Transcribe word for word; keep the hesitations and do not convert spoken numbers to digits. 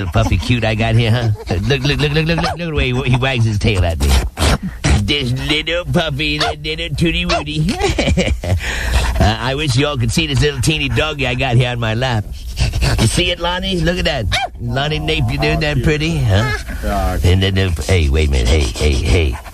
little puppy cute I got here, huh? Look, look, look, look, look, look, look the way he wags his tail at me. This little puppy, that little tootie woody. uh, I wish you all could see this little teeny doggy I got here on my lap. You see it, Lonnie? Look at that. Lonnie Napier, doing that pretty, huh? And then, uh, hey, wait a minute. Hey, hey, hey.